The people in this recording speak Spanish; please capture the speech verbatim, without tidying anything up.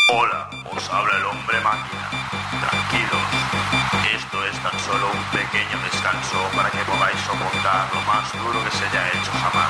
Hola, os habla el hombre máquina. Tranquilos, esto es tan solo un pequeño descanso para que podáis soportar lo más duro que se haya hecho jamás.